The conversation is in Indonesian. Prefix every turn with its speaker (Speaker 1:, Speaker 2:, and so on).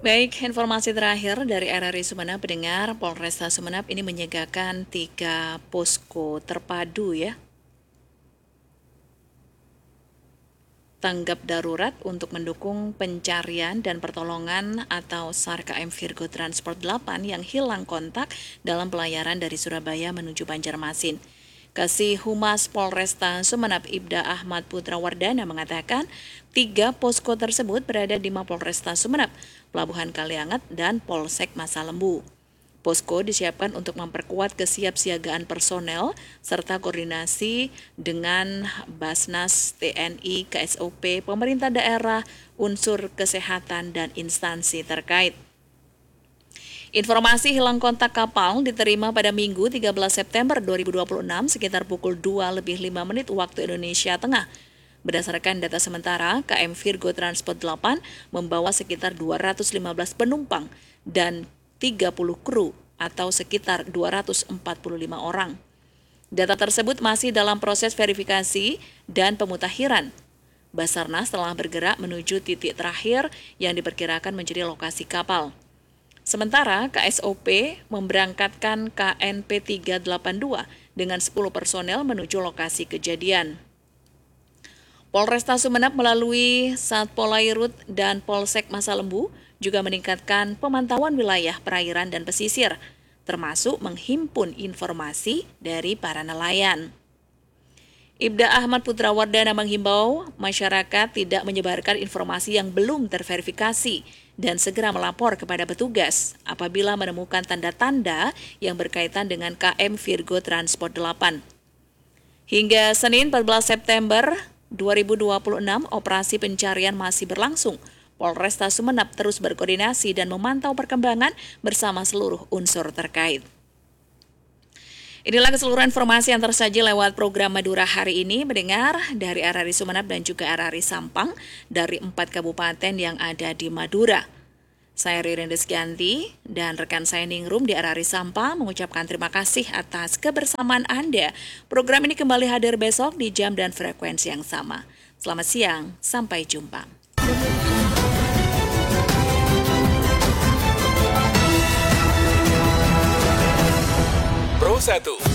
Speaker 1: Baik, informasi terakhir dari RRI Sumeneb, pendengar Polresta Sumeneb ini menyiagakan 3 posko terpadu tanggap darurat untuk mendukung pencarian dan pertolongan atau SAR KM Virgo Transport 8 yang hilang kontak dalam pelayaran dari Surabaya menuju Banjarmasin. Kasih Humas Polresta Sumeneb Ibda Ahmad Putrawardana mengatakan 3 posko tersebut berada di Mapolresta Sumeneb, Pelabuhan Kalianget, dan Polsek Masalembu. Posko disiapkan untuk memperkuat kesiapsiagaan personel serta koordinasi dengan Basnas, TNI, KSOP, pemerintah daerah, unsur kesehatan, dan instansi terkait. Informasi hilang kontak kapal diterima pada Minggu 13 September 2026 sekitar pukul 2:05 waktu Indonesia Tengah. Berdasarkan data sementara, KM Virgo Transport 8 membawa sekitar 215 penumpang dan 30 kru atau sekitar 245 orang. Data tersebut masih dalam proses verifikasi dan pemutakhiran. Basarnas telah bergerak menuju titik terakhir yang diperkirakan menjadi lokasi kapal. Sementara KSOP memberangkatkan KNP 382 dengan 10 personel menuju lokasi kejadian. Polresta Sumeneb melalui Satpolairut dan Polsek Masalembu juga meningkatkan pemantauan wilayah perairan dan pesisir, termasuk menghimpun informasi dari para nelayan. Ibda Ahmad Putrawardana menghimbau masyarakat tidak menyebarkan informasi yang belum terverifikasi dan segera melapor kepada petugas apabila menemukan tanda-tanda yang berkaitan dengan KM Virgo Transport 8. Hingga Senin 14 September 2026, operasi pencarian masih berlangsung. Polresta Sumeneb terus berkoordinasi dan memantau perkembangan bersama seluruh unsur terkait. Inilah keseluruhan informasi yang tersaji lewat program Madura hari ini, mendengar dari RRI Sumeneb dan juga RRI Sampang dari 4 kabupaten yang ada di Madura. Saya Ririn Rizkyanti dan rekan saya Ningrum di RRI Sampang mengucapkan terima kasih atas kebersamaan Anda. Program ini kembali hadir besok di jam dan frekuensi yang sama. Selamat siang, sampai jumpa.
Speaker 2: Pro 1